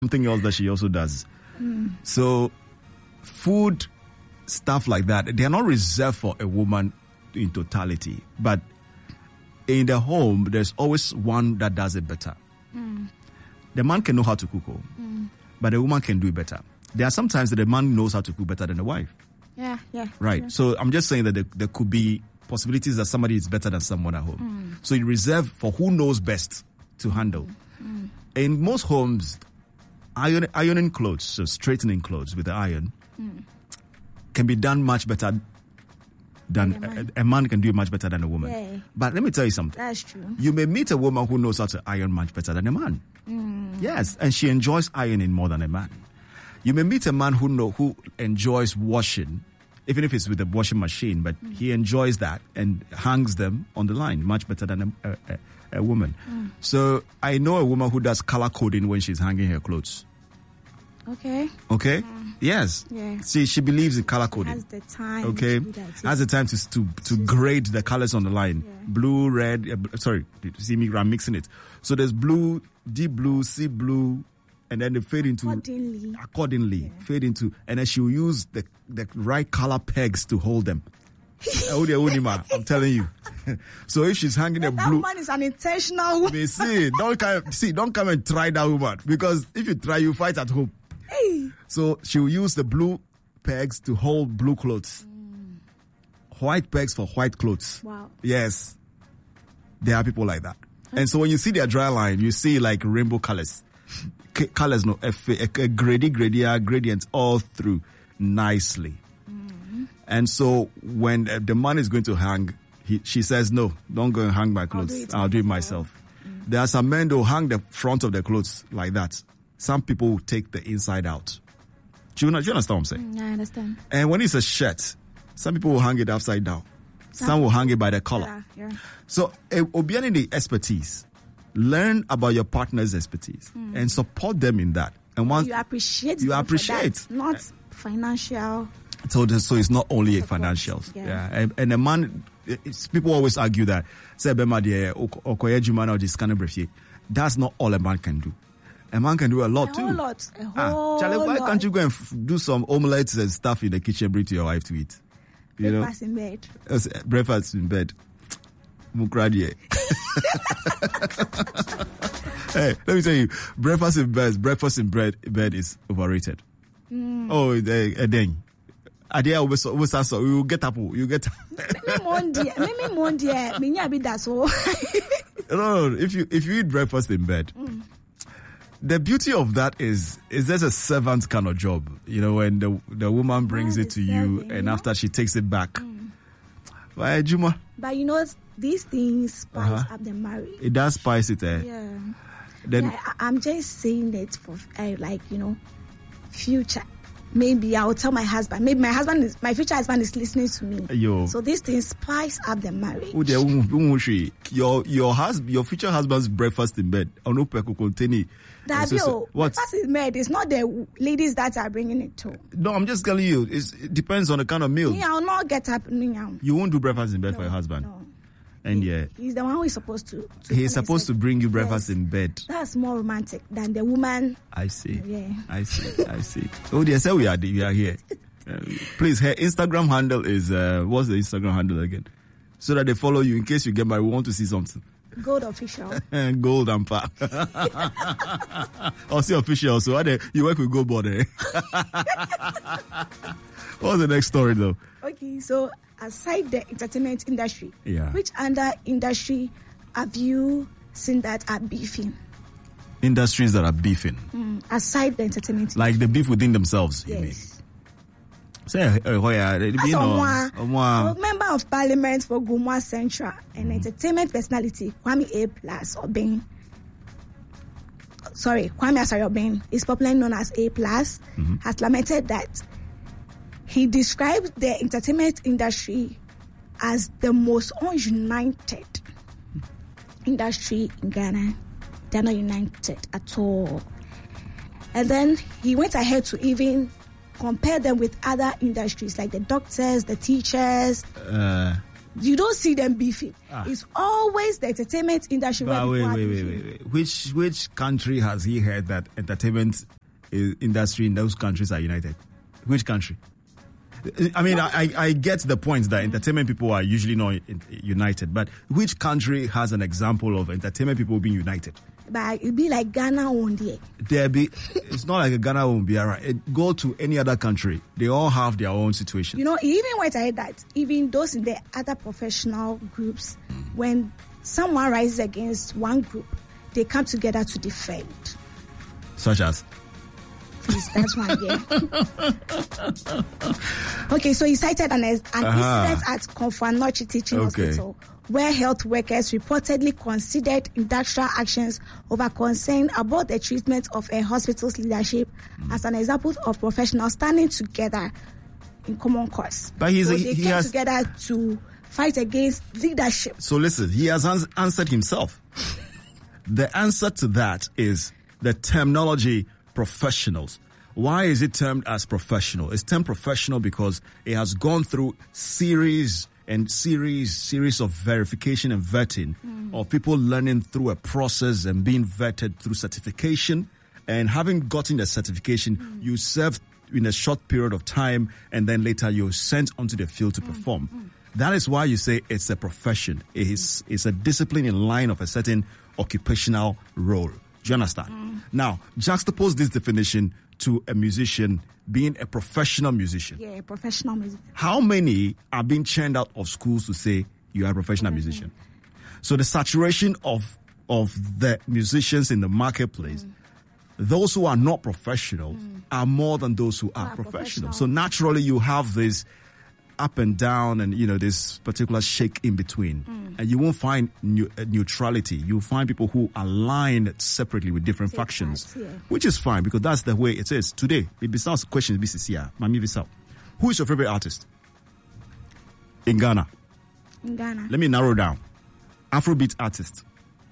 something else that she also does. So food, stuff like that, they are not reserved for a woman in totality. But in the home, there's always one that does it better. The man can know how to cook, but the woman can do it better. There are sometimes that the man knows how to cook better than the wife. Yeah. Right. Yeah. So I'm just saying that there could be possibilities that somebody is better than someone at home. So you reserve for who knows best to handle. In most homes, ironing clothes, so straightening clothes with the iron, can be done much better than a man can do it much better than a woman. Yeah. But let me tell you something. That's true. You may meet a woman who knows how to iron much better than a man. Yes, and she enjoys ironing more than a man. You may meet a man who enjoys washing, even if it's with a washing machine, but he enjoys that and hangs them on the line much better than a woman. So I know a woman who does color coding when she's hanging her clothes. Okay. Yes. Yeah. See, she believes in color coding. Has the time. Okay. To do that. Has the time to grade the colors on the line. Yeah. Blue, red. Sorry, you see me? I'm mixing it. So there's blue, deep blue, sea blue, and then they fade into accordingly. Yeah. Fade into, and then she'll use the right color pegs to hold them. I'm telling you. So if she's hanging a that blue, woman is an intentional woman. Don't come and try that woman, because if you try, you fight at home. Hey. So she'll use the blue pegs to hold blue clothes. White pegs for white clothes. Wow. Yes. There are people like that. And so when you see their dry line, you see like rainbow colors. Colors, no, gradients all through nicely. And so when the man is going to hang, she says, no, don't go and hang my clothes. I'll do it myself. There are some men who hang the front of their clothes like that. Some people will take the inside out. Do you understand what I'm saying? I understand. And when it's a shirt, some people will hang it upside down. Some will hang it by the collar. Yeah. So, obiani the expertise. Learn about your partner's expertise and support them in that. And once you appreciate, not financial. So it's not only a financial. Yeah. And a man, people always argue that that's not all a man can do. A man can do a lot too. Charlie, why can't you go and do some omelettes and stuff in the kitchen, bring to your wife to eat? Breakfast in bed. Breakfast in bed. Mukradie. Hey, let me tell you, breakfast in bed is overrated. Oh, a dang. Idea we will get up. You get. No. If you eat breakfast in bed, the beauty of that is there's a servant kind of job. When the woman brings it to you, and after she takes it back. But these things spice up the marriage. It does spice it. Yeah. Then I'm just saying it for future. Maybe I'll tell my husband. Maybe my future husband is listening to me. Yo. So these things spice up the marriage. Your future husband's breakfast in bed. What? Breakfast in bed. It's not the ladies that are bringing it to. No, I'm just telling you. It depends on the kind of meal. Me, I'll not get up. You won't do breakfast in bed for your husband. No. And he's the one who is supposed to he's supposed to bring you breakfast in bed. That's more romantic than the woman. I see. Yeah. I see. Oh, dear, so we are here. Please, her Instagram handle is what's the Instagram handle again? So that they follow you in case you get married. We want to see something. Gold official. Gold and pa. Also official. So you work with Gold Border. What's the next story though? Okay, so aside the entertainment industry, which other industry have you seen that are beefing? Industries that are beefing? Aside the entertainment industry. Like the beef within themselves, yes. You mean? Say, member of parliament for Gumwa Central and entertainment personality Kwame Kwame Asare-Obeng is popularly known as A+, has lamented that he described the entertainment industry as the most ununited industry in Ghana. They're not united at all. And then he went ahead to even compare them with other industries like the doctors, the teachers. You don't see them beefing. It's always the entertainment industry. Wait. Which country has he heard that entertainment industry in those countries are united? Which country? I mean, I get the point that entertainment people are usually not united, but which country has an example of entertainment people being united? But it'd be like Ghana only. It's not like a Ghana won't be alright. Go to any other country. They all have their own situation. You know, even when I heard that, even those in the other professional groups, when someone rises against one group, they come together to defend. Such as? Please, that's one, yeah. Okay, so he cited an incident at Konfanochi Teaching Hospital, where health workers reportedly considered industrial actions over concern about the treatment of a hospital's leadership as an example of professionals standing together in common cause. But they came together to fight against leadership. So listen, he has answered himself. The answer to that is the terminology professionals. Why is it termed as professional? It's termed professional because it has gone through series of verification and vetting of people learning through a process and being vetted through certification. And having gotten the certification, you serve in a short period of time and then later you're sent onto the field to perform. That is why you say it's a profession. It's a discipline in line of a certain occupational role. Do you understand? Now, juxtapose this definition to a musician being a professional musician. Yeah, a professional musician. How many are being churned out of schools to say you are a professional musician? So the saturation of the musicians in the marketplace, those who are not professional are more than those who are professional. So naturally you have this up and down and, this particular shake in between. And you won't find neutrality. You'll find people who align separately with different factions, which is fine because that's the way it is. Today, it sounds questions BCC. Who is your favorite artist? In Ghana. Let me narrow down. Afrobeat artist.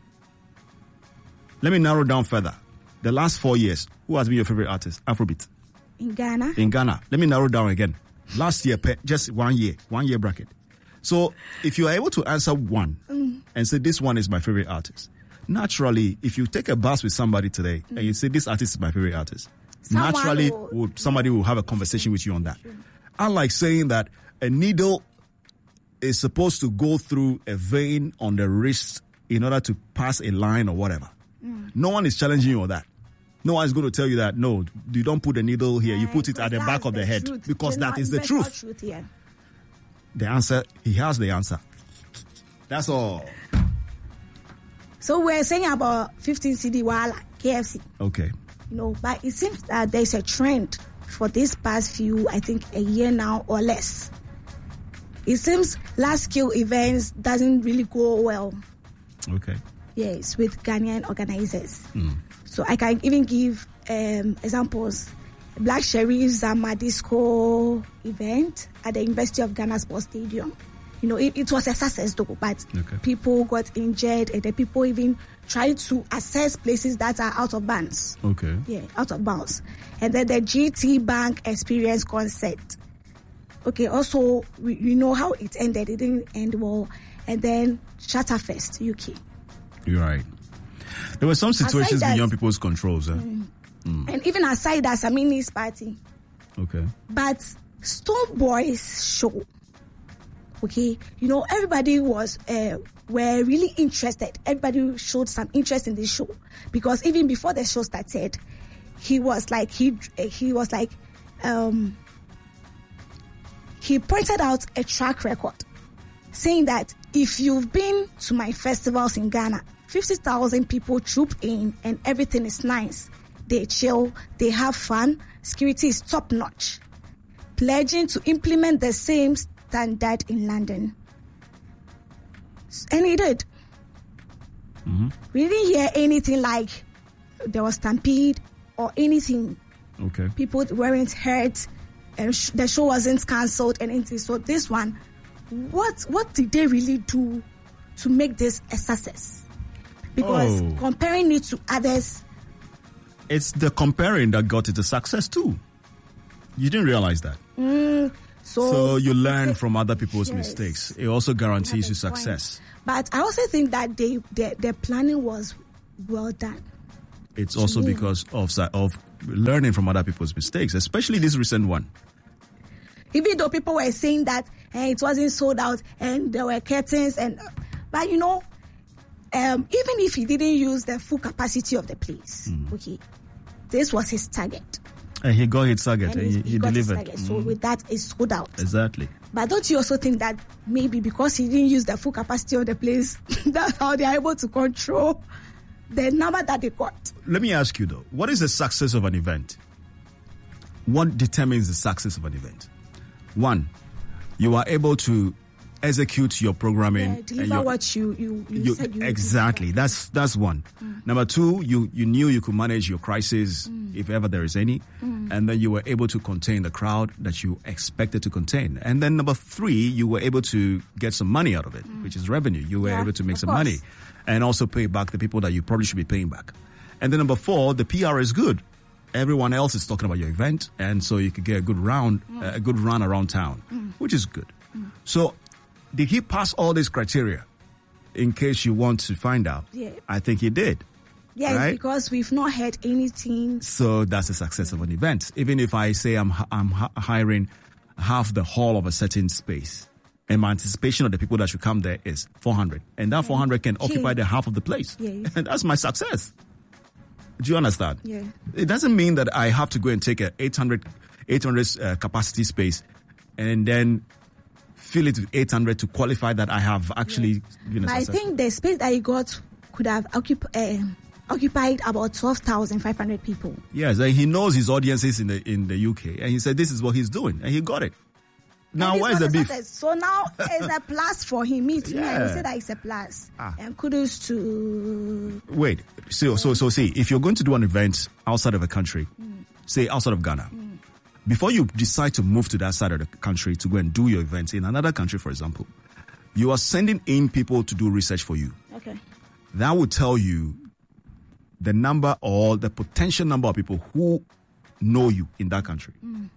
Let me narrow down further. The last 4 years, who has been your favorite artist? Afrobeat. In Ghana. Let me narrow down again. Last year, just 1 year bracket. So if you are able to answer one and say this one is my favorite artist, naturally, if you take a bus with somebody today and you say this artist is my favorite artist, somebody will have a conversation with you on that. Unlike saying that a needle is supposed to go through a vein on the wrist in order to pass a line or whatever. No one is challenging you on that. No one is going to tell you that, no, you don't put a needle here, you put it at the back of the head. Truth. Because that is the truth. The answer, he has the answer. That's all. So we're saying about 15 CD Wala, KFC. Okay. But it seems that there's a trend for this past few, I think a year now or less. It seems large scale events doesn't really go well. Okay. Yes, with Ghanaian organizers. So I can even give examples. Black Sheriff Zama Disco event at the University of Ghana Sports Stadium. It was a success though, but people got injured and the people even tried to access places that are out of bounds. Okay. Yeah, out of bounds. And then the GT Bank Experience concert. Okay, also, we know how it ended. It didn't end well. And then Chatterfest, UK. You're right. There were some situations beyond people's controls. And even aside that, Samini's party. Okay. But Stone Boys show. Okay. Everybody were really interested. Everybody showed some interest in this show. Because even before the show started, he pointed out a track record saying that if you've been to my festivals in Ghana, 50,000 people troop in and everything is nice. They chill, they have fun, security is top notch. Pledging to implement the same standard in London. And he did. We didn't hear anything like there was stampede or anything. Okay. People weren't hurt and the show wasn't cancelled and anything. So this one, what did they really do to make this a success? Because comparing it to others, it's the comparing that got it a success too. You didn't realize that. So you learn from other people's mistakes. It also guarantees you success. But I also think that their planning was well done. It's also because of learning from other people's mistakes, especially this recent one. Even though people were saying that it wasn't sold out and there were curtains, but even if he didn't use the full capacity of the place, okay, this was his target. And he got his target and he delivered. So with that, it's sold out. Exactly. But don't you also think that maybe because he didn't use the full capacity of the place, that's how they are able to control the number that they got? Let me ask you though, what is the success of an event? What determines the success of an event? One, you are able to execute your programming. Deliver what you said you exactly. would. That's one. Number two, you knew you could manage your crisis if ever there is any, and then you were able to contain the crowd that you expected to contain. And then number three, you were able to get some money out of it, which is revenue. You were able to make some money and also pay back the people that you probably should be paying back. And then number four, the PR is good. Everyone else is talking about your event, and so you could get a good run around town, which is good. So, did he pass all these criteria? In case you want to find out, I think he did. Yes, right? Because we've not heard anything. So that's the success of an event. Even if I say I'm hiring half the hall of a certain space, and my anticipation of the people that should come there is 400, and that 400 can occupy the half of the place, and that's my success. Do you understand? Yeah. It doesn't mean that I have to go and take a 800 capacity space and then fill it with 800 to qualify that I have actually been a success. I think the space that you got could have occupied about 12,500 people. Yes, and he knows his audiences in the UK, and he said this is what he's doing, and he got it. Now, where's the beef? So now it's a plus for him. Me too. I would say that it's a plus. And kudos to... Wait, so see, if you're going to do an event outside of a country, say outside of Ghana, before you decide to move to that side of the country to go and do your event in another country, for example, you are sending in people to do research for you. Okay. That will tell you the number or the potential number of people who know you in that country.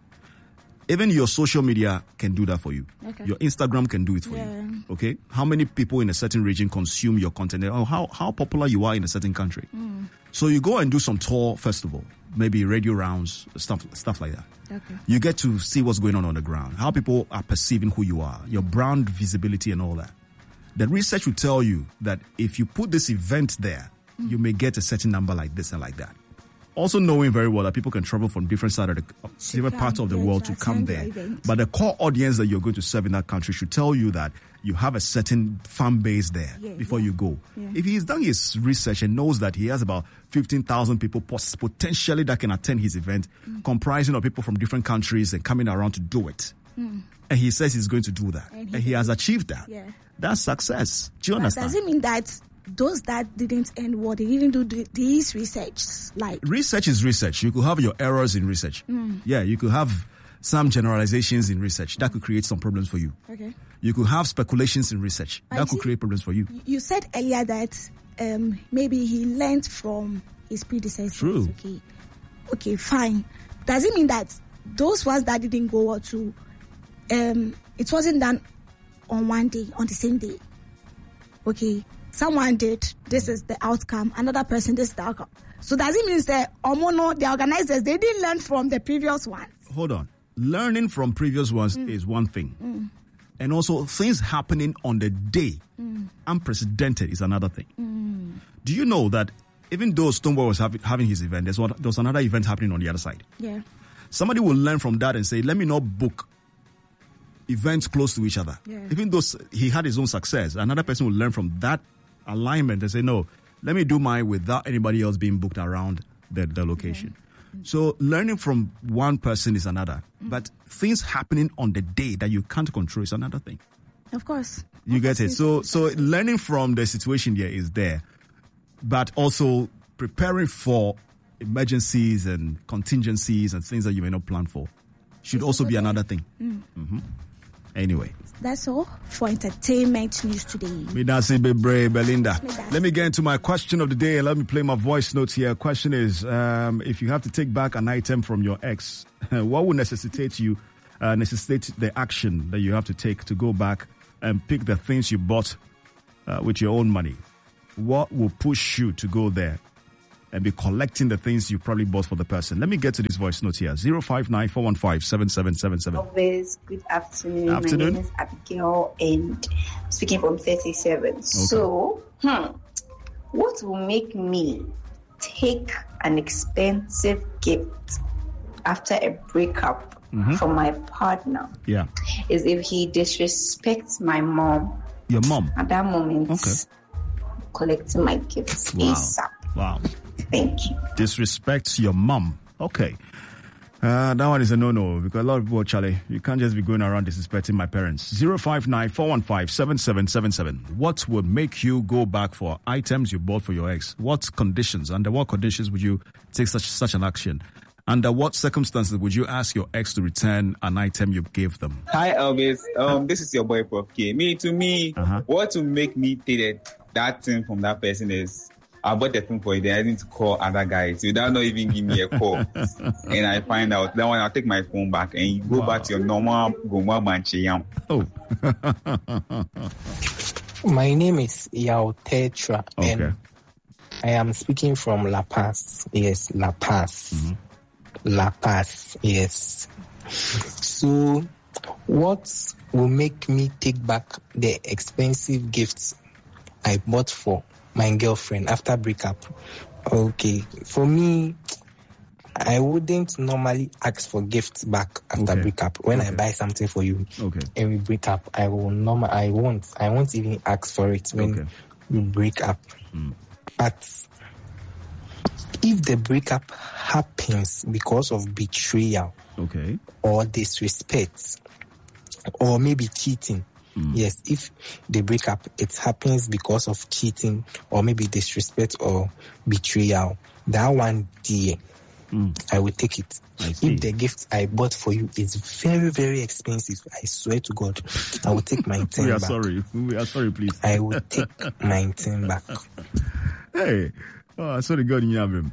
Even your social media can do that for you. Okay. Your Instagram can do it for you. Okay? How many people in a certain region consume your content? Or how popular you are in a certain country. So you go and do some tour festival, maybe radio rounds, stuff like that. Okay. You get to see what's going on the ground, how people are perceiving who you are, your brand visibility and all that. The research will tell you that if you put this event there, you may get a certain number like this and like that. Also knowing very well that people can travel from different parts of the world to come there. But the core audience that you're going to serve in that country should tell you that you have a certain fan base there before you go. If he's done his research and knows that he has about 15,000 people potentially that can attend his event, comprising of people from different countries and coming around to do it. And he says he's going to do that. And he has achieved that. That's success. Do you understand? Does it mean that those that didn't end what they didn't do these research? Like research is research. You could have your errors in research. You could have some generalizations in research that could create some problems for you. Okay. You could have speculations in research that could create problems for you. You said earlier that maybe he learned from his predecessors. True. Okay, fine. Does it mean that those ones that didn't go to it wasn't done on one day, on the same day? Okay. Someone did, this is the outcome. Another person, this is the outcome. So does it mean that the organizers, they didn't learn from the previous ones? Hold on. Learning from previous ones is one thing. And also things happening on the day, unprecedented, is another thing. Do you know that even though Stonebwoy was having his event, there was another event happening on the other side? Yeah. Somebody will learn from that and say, let me not book events close to each other. Even though he had his own success, another person will learn from that alignment and say, no, let me do mine without anybody else being booked around the location. So learning from one person is another, but things happening on the day that you can't control is another thing. Of course. You get it? So learning from the situation there is there, but also preparing for emergencies and contingencies and things that you may not plan for should also be another thing. Anyway. That's all for entertainment news today. Midasi Bebre Belinda. Let me get into my question of the day and let me play my voice notes here. Question is, if you have to take back an item from your ex, what would necessitate you necessitate the action that you have to take to go back and pick the things you bought with your own money? What will push you to go there and be collecting the things you probably bought for the person? Let me get to this voice note here. 059-415-7777. Always, good afternoon. My name is Abigail and I'm speaking from 37. Okay. So, what will make me take an expensive gift after a breakup from my partner? Yeah. Is if he disrespects my mom. Your mom? At that moment, collecting my gifts ASAP. Wow. Thank you. Disrespects your mom. Okay. That one is a no-no because a lot of people, Charlie, you can't just be going around disrespecting my parents. 059-415-7777. What would make you go back for items you bought for your ex? What conditions? Under what conditions would you take such an action? Under what circumstances would you ask your ex to return an item you gave them? Hi, Elvis. This is your boy, Prof K. What will make me take that thing from that person is I bought the phone for you. Then I need to call other guys without not even giving me a call. And I find out. Then when I'll take my phone back and you go back to your normal Goma Banchiyam. Oh. My name is Yao Tetra. Okay. And I am speaking from La Paz. Yes, La Paz. La Paz. Yes. So, what will make me take back the expensive gifts I bought for my girlfriend after breakup? Okay, for me, I wouldn't normally ask for gifts back after breakup. When I buy something for you and we break up, I won't even ask for it when we break up. But if the breakup happens because of betrayal or disrespect or maybe cheating, yes, if they break up, it happens because of cheating or maybe disrespect or betrayal. That one, dear, I will take it. If the gift I bought for you is very, very expensive, I swear to God, I will take my 10 back. We are sorry, please. I will take my 10 back. Hey, sorry, God, you have him.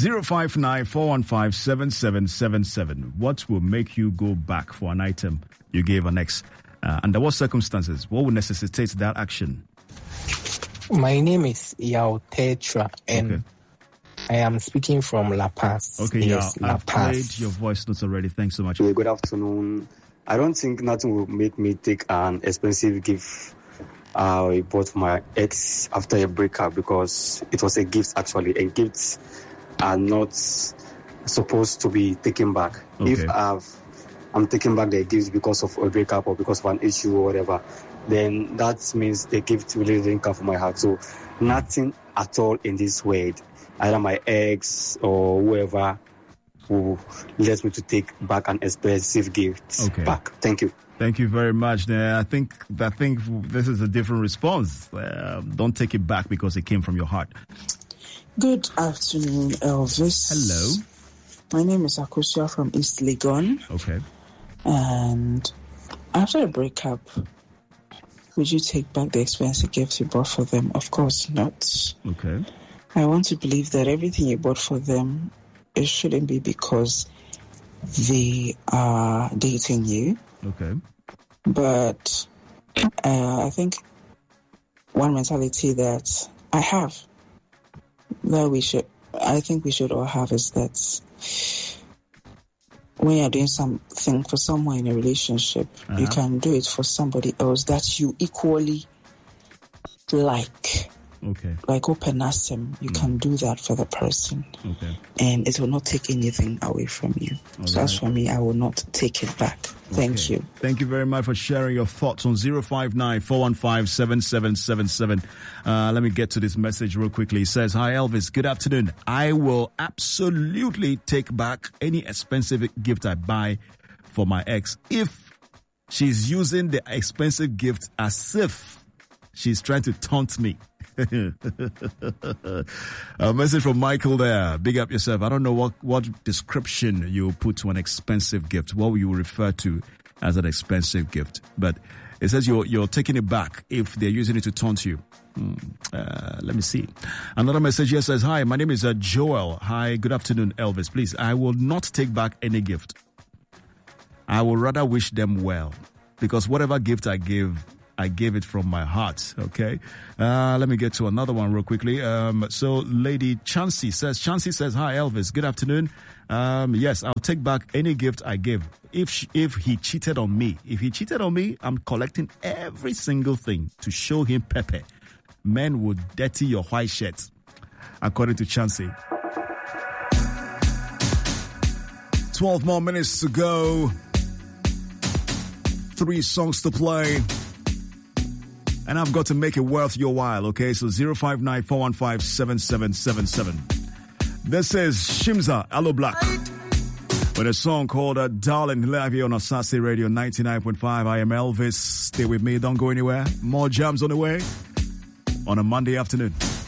059-415-7777. What will make you go back for an item you gave an ex? Under what circumstances? What would necessitate that action? My name is Yao Tetra, and I am speaking from La Paz. Okay, yes, Yao, I've played your voice notes already. Thanks so much. Good afternoon. I don't think nothing will make me take an expensive gift I bought for my ex after a breakup because it was a gift actually, and gifts are not supposed to be taken back. If I'm taking back the gift because of a breakup or because of an issue or whatever, then that means the gift really didn't come from my heart. So nothing at all in this world, either my ex or whoever, who lets me to take back an expensive gift back. Thank you. Thank you very much. I think this is a different response. Don't take it back because it came from your heart. Good afternoon, Elvis. Hello. My name is Akosia from East Legon. Okay. And after a breakup, would you take back the expensive gifts you bought for them? Of course not. Okay. I want to believe that everything you bought for them, it shouldn't be because they are dating you. Okay. But I think one mentality that I have, that I think we should all have, is that when you're doing something for someone in a relationship, you can do it for somebody else that you equally like. Okay. Like Openasem, you can do that for the person. Okay. And it will not take anything away from you. So as for me, I will not take it back. Thank you. Thank you very much for sharing your thoughts on 059-415-7777. Let me get to this message real quickly. It says, "Hi Elvis, good afternoon. I will absolutely take back any expensive gift I buy for my ex if she's using the expensive gift as if she's trying to taunt me." A message from Michael there. Big up yourself. I don't know what description you put to an expensive gift. What will you refer to as an expensive gift? But it says you're taking it back if they're using it to taunt you. Let me see. Another message here says, "Hi, my name is Joel. Hi, good afternoon, Elvis. Please, I will not take back any gift I would rather wish them well, because whatever gift I give it from my heart. Okay. Let me get to another one real quickly. So Lady Chansey says, hi Elvis, good afternoon. Yes, I'll take back any gift I give. If he cheated on me, I'm collecting every single thing to show him Pepe. Men would dirty your white shirts, according to Chansey. 12 more minutes to go. 3 songs to play. And I've got to make it worth your while, okay? So 059-415-7777. This is Shimza Aloe Black with a song called Darling, live here on Asase Radio 99.5. I am Elvis. Stay with me. Don't go anywhere. More jams on the way on a Monday afternoon.